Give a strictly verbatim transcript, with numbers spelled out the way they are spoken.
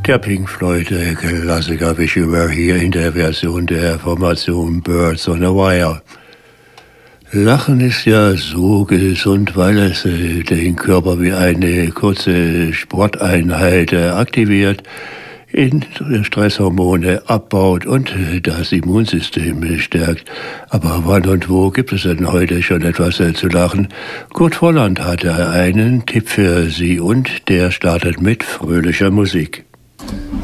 Der Pink Floyd-Klassiker Wish You Were Here in der Version der Formation Birds on a Wire. Lachen ist ja so gesund, weil es äh, den Körper wie eine kurze Sporteinheit äh, aktiviert, in Stresshormone abbaut und äh, das Immunsystem äh, stärkt. Aber wann und wo gibt es denn heute schon etwas äh, zu lachen? Kurt Volland hatte einen Tipp für Sie und der startet mit fröhlicher Musik.